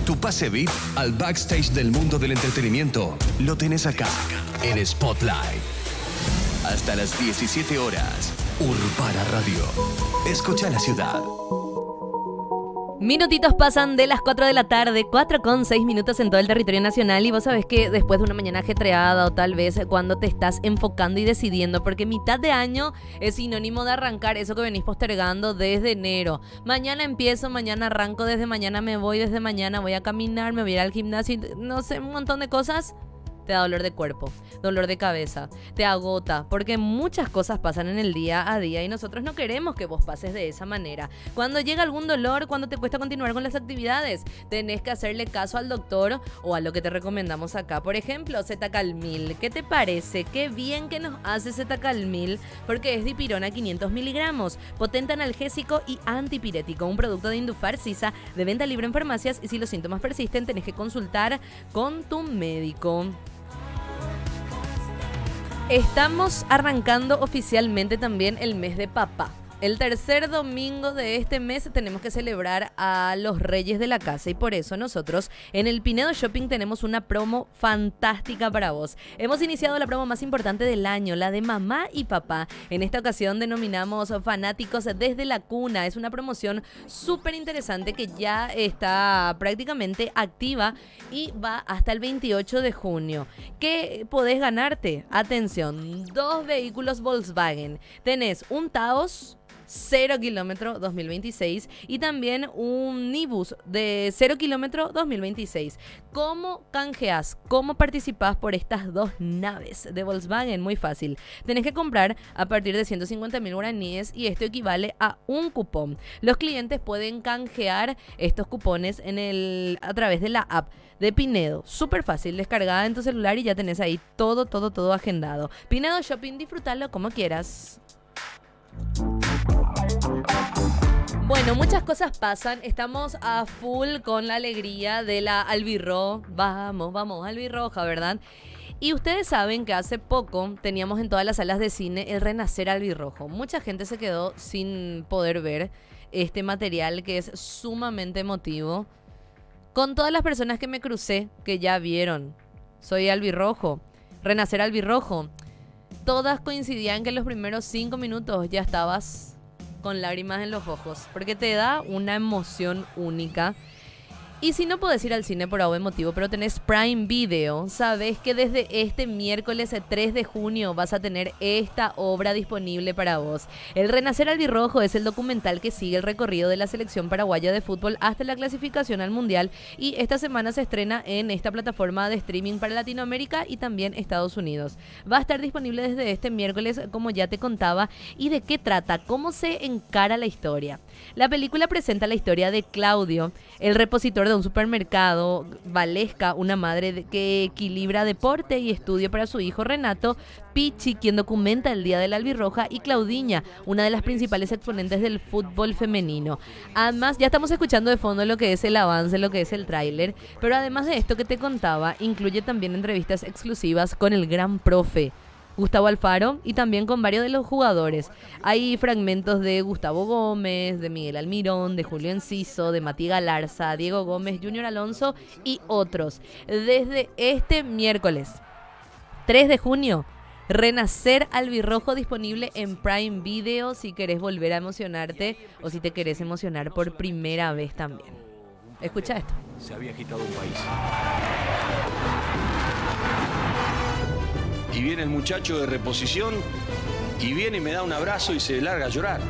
Tu pase VIP al backstage del mundo del entretenimiento lo tenés acá, en Spotlight. Hasta las 17 horas, Urbana Radio. Escucha la ciudad. Minutitos pasan de las 4 de la tarde, 4:06 en todo el territorio nacional, y vos sabés que después de una mañana ajetreada, o tal vez cuando te estás enfocando y decidiendo, porque mitad de año es sinónimo de arrancar eso que venís postergando desde enero. Mañana empiezo, mañana arranco, desde mañana me voy, desde mañana voy a caminar, me voy a ir al gimnasio, no sé, un montón de cosas. Te da dolor de cuerpo, dolor de cabeza, te agota, porque muchas cosas pasan en el día a día y nosotros no queremos que vos pases de esa manera. Cuando llega algún dolor, cuando te cuesta continuar con las actividades, tenés que hacerle caso al doctor o a lo que te recomendamos acá. Por ejemplo, Zetacalmil. ¿Qué te parece? Qué bien que nos hace Zetacalmil, porque es dipirona 500 miligramos, potente analgésico y antipirético, un producto de Indufar Sisa, de venta libre en farmacias, y si los síntomas persisten tenés que consultar con tu médico. Estamos arrancando oficialmente también el mes de papá. El tercer domingo de este mes tenemos que celebrar a los reyes de la casa, y por eso nosotros en el Pinedo Shopping tenemos una promo fantástica para vos. Hemos iniciado la promo más importante del año, la de mamá y papá. En esta ocasión denominamos fanáticos desde la cuna. Es una promoción súper interesante que ya está prácticamente activa y va hasta el 28 de junio. ¿Qué podés ganarte? Atención, 2 vehículos Volkswagen. Tenés un Taos 0 kilómetro 2026 y también un Nibus de 0 kilómetro 2026. ¿Cómo canjeás? ¿Cómo participás por estas 2 naves de Volkswagen? Muy fácil. Tenés que comprar a partir de 150.000 guaraníes y esto equivale a un cupón. Los clientes pueden canjear estos cupones a través de la app de Pinedo. Súper fácil, descargada en tu celular y ya tenés ahí todo agendado. Pinedo Shopping, disfrútalo como quieras. Bueno, muchas cosas pasan. Estamos a full con la alegría de la albirroja. Vamos, albirroja, ¿verdad? Y ustedes saben que hace poco teníamos en todas las salas de cine el Renacer Albirrojo. Mucha gente se quedó sin poder ver este material que es sumamente emotivo. Con todas las personas que me crucé, que ya vieron Soy Albirrojo, Renacer Albirrojo, todas coincidían que en los primeros 5 minutos ya estabas con lágrimas en los ojos, porque te da una emoción única. Y si no podés ir al cine por algún motivo, pero tenés Prime Video, sabés que desde este miércoles 3 de junio vas a tener esta obra disponible para vos. El Renacer Albirrojo es el documental que sigue el recorrido de la selección paraguaya de fútbol hasta la clasificación al Mundial, y esta semana se estrena en esta plataforma de streaming para Latinoamérica y también Estados Unidos. Va a estar disponible desde este miércoles, como ya te contaba. ¿Y de qué trata? ¿Cómo se encara la historia? La película presenta la historia de Claudio, el repositor de un supermercado, Valesca, una madre que equilibra deporte y estudio para su hijo Renato, Pichi, quien documenta el Día de la Albirroja, y Claudiña, una de las principales exponentes del fútbol femenino. Además, ya estamos escuchando de fondo lo que es el avance, lo que es el tráiler, pero además de esto que te contaba, incluye también entrevistas exclusivas con el gran profe Gustavo Alfaro y también con varios de los jugadores. Hay fragmentos de Gustavo Gómez, de Miguel Almirón, de Julio Enciso, de Mati Galarza, Diego Gómez, Junior Alonso y otros. Desde este miércoles 3 de junio, Renacer Albirrojo disponible en Prime Video si querés volver a emocionarte o si te querés emocionar por primera vez también. Escucha esto. Se había agitado un país. Y viene el muchacho de reposición y viene y me da un abrazo y se larga a llorar.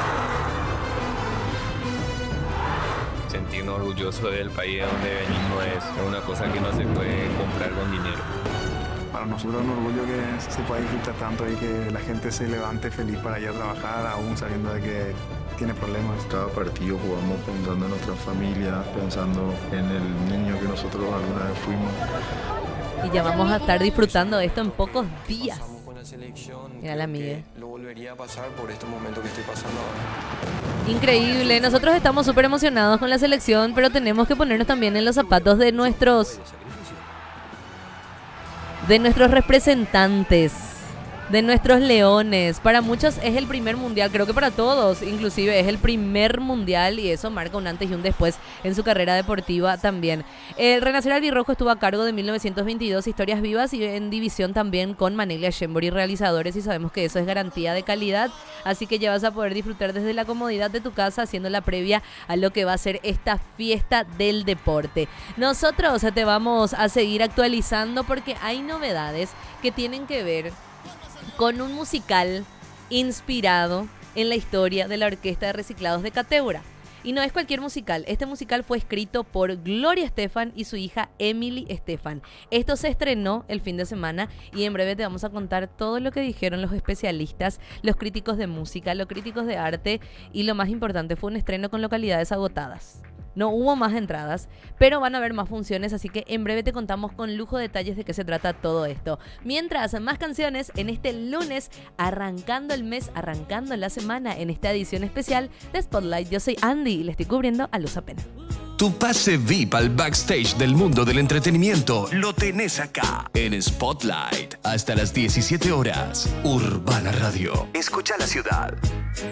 Sentirnos orgulloso del país de donde venimos es una cosa que no se puede comprar con dinero. Para nosotros es un orgullo que se pueda disfrutar tanto y que la gente se levante feliz para ir a trabajar, aún sabiendo de que tiene problemas. Cada partido jugamos pensando en nuestra familia, pensando en el niño que nosotros alguna vez fuimos. Y ya vamos a estar disfrutando de esto en pocos días. Mira la Miguel. Lo volvería a pasar por estos momentos que estoy pasando ahora. Increíble. Nosotros estamos súper emocionados con la selección, pero tenemos que ponernos también en los zapatos de nuestros representantes. de nuestros leones. Para muchos es el primer mundial, creo que para todos, inclusive es el primer mundial y eso marca un antes y un después en su carrera deportiva también. El Renacer Albirrojo estuvo a cargo de 1922 Historias Vivas y en división también con Manelia Shembury realizadores y sabemos que eso es garantía de calidad, así que ya vas a poder disfrutar desde la comodidad de tu casa haciendo la previa a lo que va a ser esta fiesta del deporte. Nosotros te vamos a seguir actualizando porque hay novedades que tienen que ver con un musical inspirado en la historia de la Orquesta de Reciclados de Cateura. Y no es cualquier musical, este musical fue escrito por Gloria Estefan y su hija Emily Estefan. Esto se estrenó el fin de semana y en breve te vamos a contar todo lo que dijeron los especialistas, los críticos de música, los críticos de arte y lo más importante, fue un estreno con localidades agotadas. No hubo más entradas, pero van a haber más funciones, así que en breve te contamos con lujo detalles de qué se trata todo esto. Mientras, más canciones en este lunes, arrancando el mes, arrancando la semana, en esta edición especial de Spotlight. Yo soy Andy y le estoy cubriendo a Luz Apena. Tu pase VIP al backstage del mundo del entretenimiento lo tenés acá en Spotlight. Hasta las 17 horas. Urbana Radio. Escucha la ciudad.